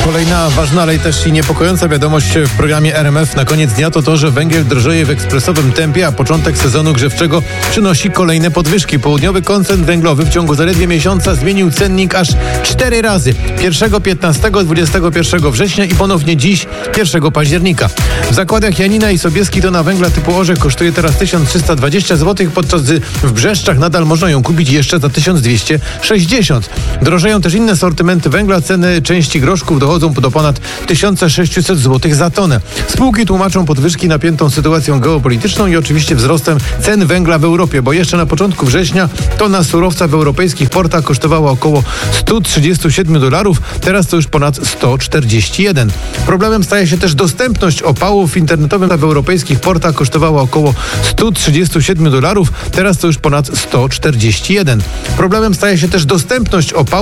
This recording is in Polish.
Kolejna ważna, ale też i niepokojąca wiadomość w programie RMF na koniec dnia to, że węgiel drożeje w ekspresowym tempie, a początek sezonu grzewczego przynosi kolejne podwyżki. Południowy koncern węglowy w ciągu zaledwie miesiąca zmienił cennik aż 4 razy. 1, 15, 21 września i ponownie dziś, 1 października. W zakładach Janina i Sobieski tona węgla typu orzech kosztuje teraz 1320 zł, podczas gdy w Brzeszczach nadal można ją kupić jeszcze za 1260. Drożeją też inne sortymenty węgla. Ceny części groszków dochodzą do ponad 1600 zł za tonę. Spółki tłumaczą podwyżki napiętą sytuacją geopolityczną i oczywiście wzrostem cen węgla w Europie, bo jeszcze na początku września tona surowca w europejskich portach kosztowała około $137, teraz to już ponad 141. Problemem staje się też dostępność opału. W internetowym w europejskich portach kosztowała około $137, teraz to już ponad 141. Problemem staje się też dostępność opału.